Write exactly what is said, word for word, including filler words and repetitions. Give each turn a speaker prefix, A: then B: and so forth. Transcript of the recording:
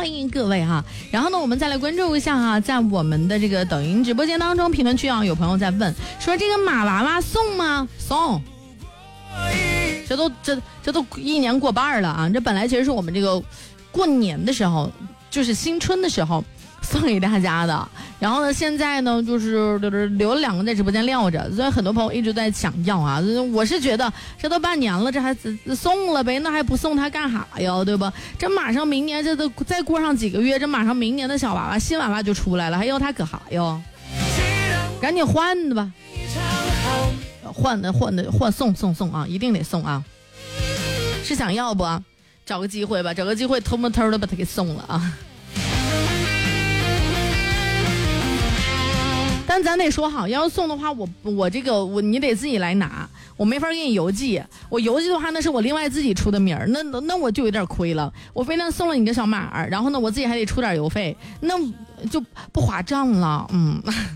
A: 欢迎各位哈。然后呢，我们再来关注一下哈，在我们的这个抖音直播间当中，评论区啊有朋友在问说这个马娃娃送吗？送。这都这这都一年过半了啊！这本来其实是我们这个过年的时候，就是新春的时候送给大家的。然后呢，现在呢就是留了两个在直播间撂着，所以很多朋友一直在抢要啊。我是觉得这都半年了，这还送了呗，那还不送他干啥呀？对吧？这马上明年这都再过上几个月，这马上明年的小娃娃新娃娃就出来了，还要他干啥呀？赶紧换的吧。换的换的换送送送啊，一定得送啊！是想要不？找个机会吧，找个机会偷摸偷的把它给送了啊！但咱得说好，要是送的话，我我这个我你得自己来拿，我没法给你邮寄。我邮寄的话，那是我另外自己出的名儿，那那我就有点亏了。我非但送了你个小码儿，然后呢，我自己还得出点邮费，那就不划账了，嗯。